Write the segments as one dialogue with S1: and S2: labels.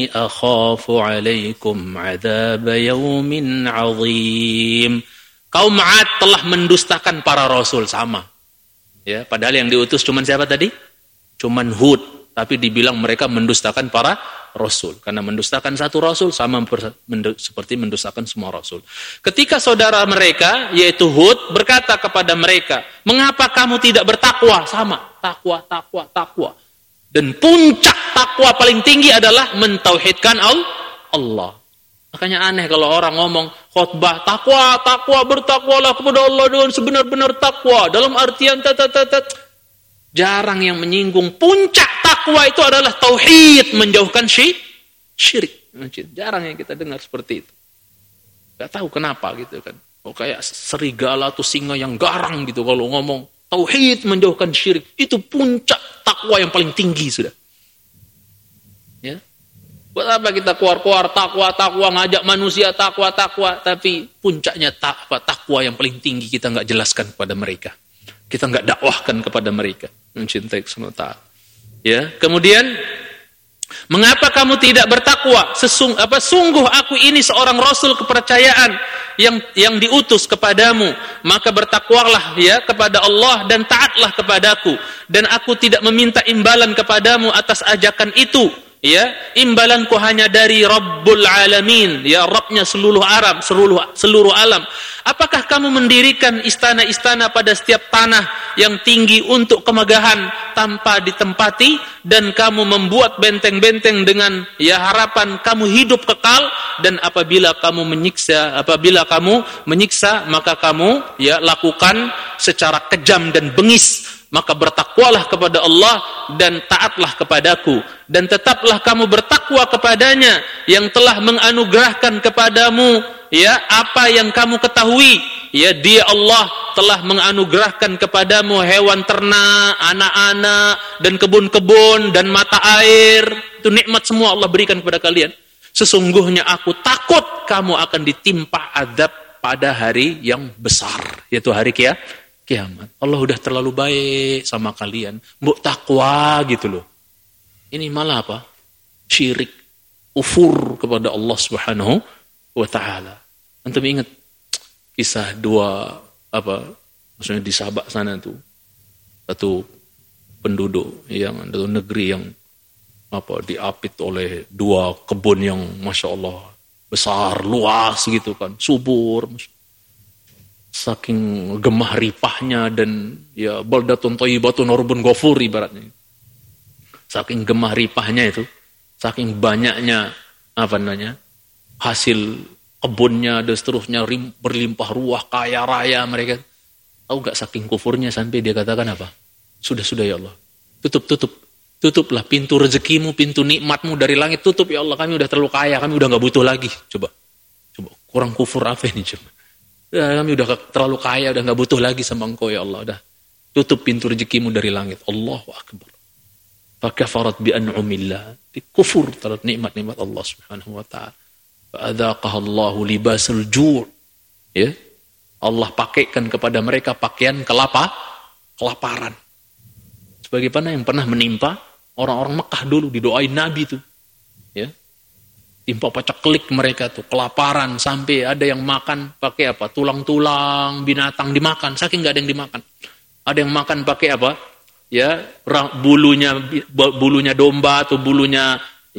S1: akhafu alaikum adzab yaumin azim. Kaum 'Ad telah mendustakan para rasul, sama. Ya, padahal yang diutus cuman siapa tadi? Cuman Hud, tapi dibilang mereka mendustakan para rasul. Karena mendustakan satu rasul sama seperti mendustakan semua rasul. Ketika saudara mereka, yaitu Hud, berkata kepada mereka, "Mengapa kamu tidak bertakwa?" Sama, takwa. Dan puncak takwa paling tinggi adalah mentauhidkan Allah. Makanya aneh kalau orang ngomong khotbah takwa, bertakwalah kepada Allah dengan sebenar-benar takwa. Dalam artian jarang yang menyinggung puncak takwa itu adalah tauhid, menjauhkan syirik. Jarang yang kita dengar seperti itu. Gak tahu kenapa gitu kan. Oh, kayak serigala atau singa yang garang gitu kalau ngomong tauhid, menjauhkan syirik. Itu puncak takwa yang paling tinggi sudah. Ya. Buat apa kita keluar-keluar takwa, ngajak manusia takwa, tapi puncaknya takwa yang paling tinggi kita nggak jelaskan kepada mereka. Kita nggak dakwahkan kepada mereka. Mencintai SWT. Ya. Kemudian, mengapa kamu tidak bertakwa? Sungguh aku ini seorang rasul kepercayaan yang diutus kepadamu. Maka bertakwalah ya kepada Allah dan taatlah kepadaku. Dan aku tidak meminta imbalan kepadamu atas ajakan itu. Ya, imbalanku hanya dari Rabbul Alamin, ya Rabbnya seluruh alam. Apakah kamu mendirikan istana-istana pada setiap tanah yang tinggi untuk kemegahan tanpa ditempati, dan kamu membuat benteng-benteng dengan ya harapan kamu hidup kekal, dan apabila kamu menyiksa maka kamu ya lakukan secara kejam dan bengis. Maka bertakwalah kepada Allah dan taatlah kepadaku, dan tetaplah kamu bertakwa kepadanya yang telah menganugerahkan kepadamu ya apa yang kamu ketahui. Ya, Dia Allah telah menganugerahkan kepadamu hewan ternak, anak-anak, dan kebun-kebun dan mata air. Itu nikmat semua Allah berikan kepada kalian. Sesungguhnya aku takut kamu akan ditimpa azab pada hari yang besar, yaitu hari kiamat. Allah udah terlalu baik sama kalian, mbok takwa gitu loh. Ini malah apa? Syirik, kufur kepada Allah Subhanahu wa taala. Antum ingat kisah maksudnya di Sabak sana tuh, satu penduduk satu negeri yang diapit oleh dua kebun yang Masya Allah besar, luas gitu kan, subur. Saking gemah ripahnya dan ya baldatun thayyibatun rabbun ghafur ibaratnya. Saking gemah ripahnya itu, saking banyaknya hasil kebunnya dan seterusnya berlimpah ruah, kaya raya mereka. Tahu enggak saking kufurnya sampai dia katakan apa? Sudah ya Allah. Tutuplah pintu rezekimu, pintu nikmatmu dari langit, tutup ya Allah, kami udah terlalu kaya, kami udah enggak butuh lagi. Coba. Kurang kufur apa ini coba? Ya, kami udah terlalu kaya, udah gak butuh lagi sama engkau ya Allah. Udah tutup pintu rezekimu dari langit. Allahu Akbar. Fakafarat bi'an'umillah. Kufur terhadap nikmat-nikmat Allah Subhanahu wa ta'ala. Fa'adhaqaha Allahu libasul ju'. Ya. Allah pakaikan kepada mereka pakaian kelaparan. Sebagaimana yang pernah menimpa orang-orang Mekah dulu, didoain Nabi itu. Ya. Timpa paceklik mereka tuh, kelaparan sampai ada yang makan pakai apa? Tulang-tulang binatang dimakan, saking nggak ada yang dimakan. Ada yang makan pakai apa? Ya, bulunya domba atau bulunya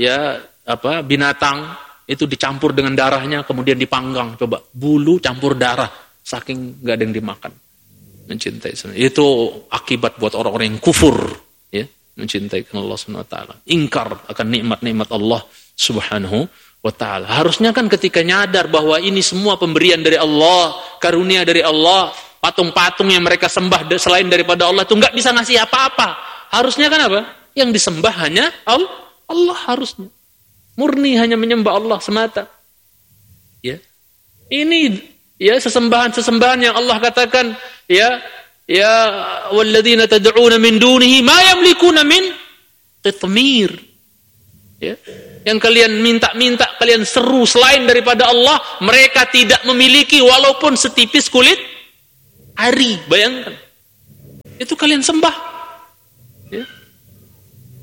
S1: binatang itu dicampur dengan darahnya kemudian dipanggang. Coba, bulu campur darah, saking nggak ada yang dimakan. Mencintai itu akibat buat orang-orang yang kufur, ya, mencintai Allah Subhanahu wa taala, ingkar akan nikmat-nikmat Allah Subhanahu wa ta'ala. Harusnya kan ketika nyadar bahwa ini semua pemberian dari Allah, karunia dari Allah, patung-patung yang mereka sembah selain daripada Allah itu nggak bisa ngasih apa-apa. Harusnya kan apa? Yang disembah hanya Allah harusnya. Murni hanya menyembah Allah semata. Ya. Ini ya sesembahan yang Allah katakan ya walladzina tad'una min dunihi ma yamlikuna min qitmir. Ya. Yang kalian minta, kalian seru selain daripada Allah, mereka tidak memiliki walaupun setipis kulit ari. Bayangkan. Itu kalian sembah. Ya.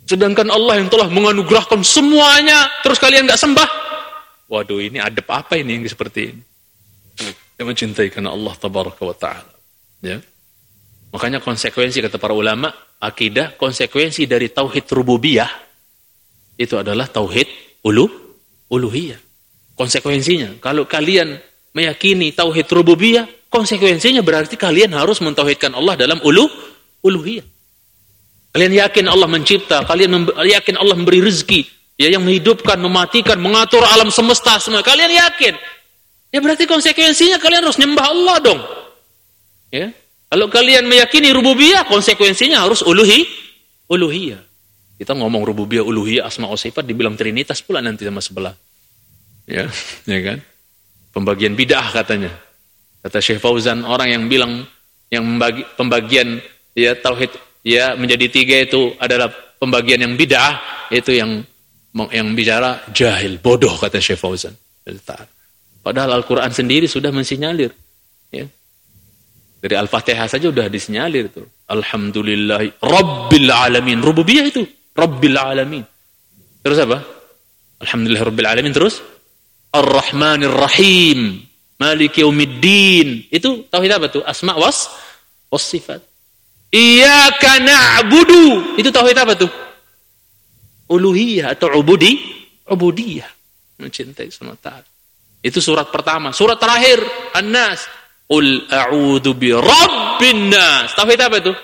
S1: Sedangkan Allah yang telah menganugerahkan semuanya, terus kalian nggak sembah. Waduh, ini adab apa ini yang seperti ini? Yang mencintai karena Allah tabaraka wa ta'ala. Ya. Makanya konsekuensi kata para ulama, akidah, konsekuensi dari tauhid rububiyah itu adalah tauhid uluhiyah. Konsekuensinya, kalau kalian meyakini tauhid rububiyah, konsekuensinya berarti kalian harus mentauhidkan Allah dalam uluhiyah. Kalian yakin Allah mencipta, kalian yakin Allah memberi rezeki, ya, yang menghidupkan, mematikan, mengatur alam semesta semua. Kalian yakin? Ya berarti konsekuensinya kalian harus nyembah Allah dong. Ya. Kalau kalian meyakini rububiyah, konsekuensinya harus uluhiyah. Kita ngomong rububiyah, uluhiyah, asma wa sifat, dibilang trinitas pula nanti sama sebelah. Ya, ya kan? Pembagian bid'ah katanya. Kata Syekh Fauzan, orang yang bilang yang pembagian ya tauhid ya menjadi 3 itu adalah pembagian yang bid'ah, itu yang bicara jahil, bodoh kata Syekh Fauzan. Padahal Al-Quran sendiri sudah mensinyalir. Ya. Dari Al-Fatihah saja sudah disinyalir itu. Alhamdulillahi Rabbil Alamin. Rububiyah itu. Rabbil Alamin. Terus apa? Alhamdulillah Rabbil Alamin. Terus? Ar-Rahmanir Rahim. Maliki Yaumiddin. Itu tauhid apa tuh? Asma was sifat. Iyyaka na'budu. Itu tauhid apa tuh? Uluhiyah atau ubudiyah. Mencintai sama ta'ala. Itu surat pertama. Surat terakhir, An-Nas. Qul a'udzu bi rabbin nas. Tauhid apa itu?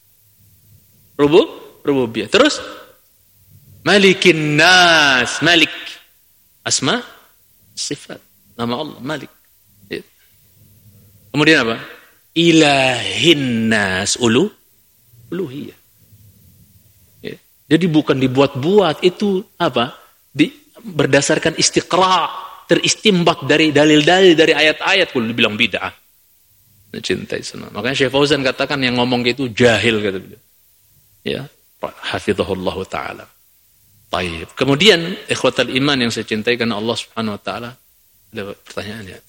S1: Rububiyah. Terus Malikin nas. Malik. Asma sifat. Nama Allah Malik. Kemudian apa? Ilahin nas. Uluhiyah. Ya. Jadi bukan dibuat-buat. Itu apa? Berdasarkan istiqra'. Teristimbat dari dalil-dalil dari ayat-ayat. Kalau dibilang bid'ah. Cintai sunnah. Makanya Syekh Fauzan katakan yang ngomong gitu jahil kata beliau. Ya, hafizahullah taala. Baik. Kemudian ikhwatal iman yang saya cintai karena Allah Subhanahu wa taala, ada pertanyaan ya?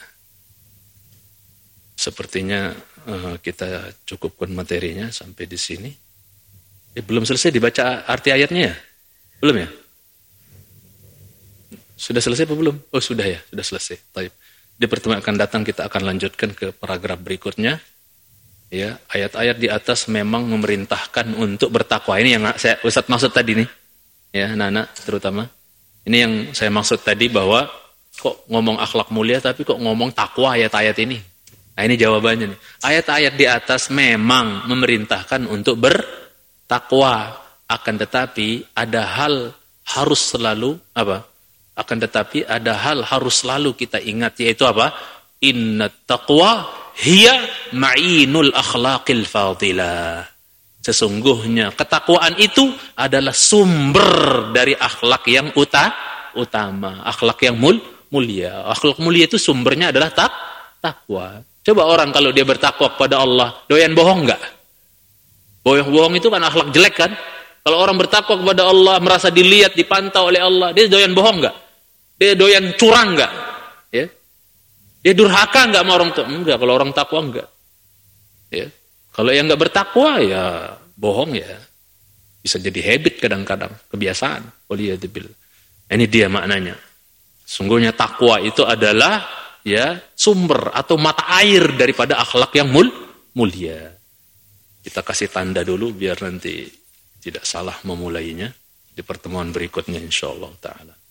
S1: Sepertinya kita cukupkan materinya sampai di sini. Belum selesai dibaca arti ayatnya ya? Belum ya? Sudah selesai apa belum? Oh sudah ya, sudah selesai. Baik. Di pertemuan akan datang kita akan lanjutkan ke paragraf berikutnya. Ya, ayat-ayat di atas memang memerintahkan untuk bertakwa. Ini yang saya Ustaz maksud tadi nih. Ya, anak-anak terutama. Ini yang saya maksud tadi bahwa kok ngomong akhlak mulia tapi kok ngomong takwa ayat-ayat ini. Nah, ini jawabannya nih. Ayat-ayat di atas memang memerintahkan untuk bertakwa. Akan tetapi ada hal harus selalu apa? Akan tetapi ada hal harus selalu kita ingat, yaitu apa? Inna taqwa hiya ma'inul akhlaqil fadilah. Sesungguhnya ketakwaan itu adalah sumber dari akhlak yang utama. Akhlak yang mulia. Akhlak mulia itu sumbernya adalah takwa. Coba orang kalau dia bertakwa kepada Allah, doyan bohong enggak? Bohong itu kan akhlak jelek kan? Kalau orang bertakwa kepada Allah, merasa dilihat, dipantau oleh Allah, dia doyan bohong enggak? Dia doyan curang enggak? Ya. Dia durhaka enggak sama orang tua? Enggak, kalau orang takwa enggak. Ya. Kalau yang enggak bertakwa ya bohong ya. Bisa jadi habit kadang-kadang, kebiasaan. Waliyadzubillah. Ini dia maknanya. Sungguhnya takwa itu adalah ya sumber atau mata air daripada akhlak yang mulia. Kita kasih tanda dulu biar nanti tidak salah memulainya di pertemuan berikutnya insyaallah taala.